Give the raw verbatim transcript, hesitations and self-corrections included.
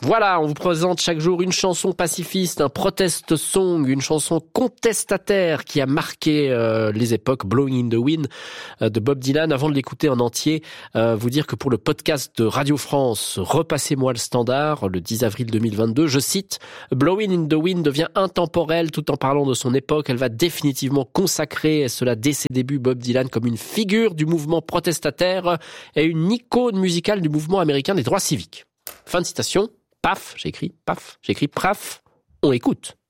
Voilà, on vous présente chaque jour une chanson pacifiste, un protest song, une chanson contestataire qui a marqué euh, les époques, Blowing in the Wind euh, de Bob Dylan. Avant de l'écouter en entier, euh, vous dire que pour le podcast de Radio France, Repassez-moi le standard, le dix avril deux mille vingt-deux, je cite, Blowing in the Wind devient intemporelle tout en parlant de son époque. Elle va définitivement consacrer, et cela dès ses débuts, Bob Dylan comme une figure du mouvement protestataire et une icône musicale du mouvement américain des droits civiques. Fin de citation. Paf, j'ai écrit, paf, j'ai écrit, praf, on écoute.